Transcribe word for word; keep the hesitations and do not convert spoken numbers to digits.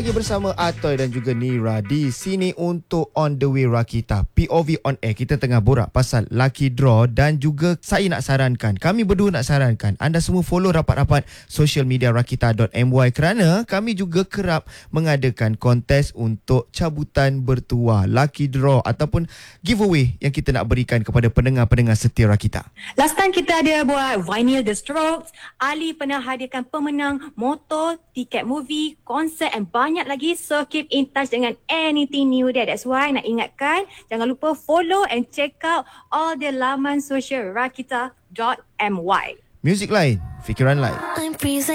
Lagi bersama Atoy dan juga Nira di sini untuk On The Way Rakita P O V On Air. Kita tengah borak pasal Lucky Draw dan juga saya nak sarankan, kami berdua nak sarankan anda semua follow rapat-rapat social media rakita dot my kerana kami juga kerap mengadakan kontes untuk cabutan bertuah, Lucky Draw ataupun giveaway yang kita nak berikan kepada pendengar-pendengar setia Rakita. Last time kita ada buat vinyl The Strokes, Ali pernah hadirkan pemenang motor, tiket movie, konsert and banyak lagi. So keep in touch dengan anything new there. That's why nak ingatkan, jangan lupa follow and check out all the laman sosial rakita dot my. Muzik lain, fikiran lain.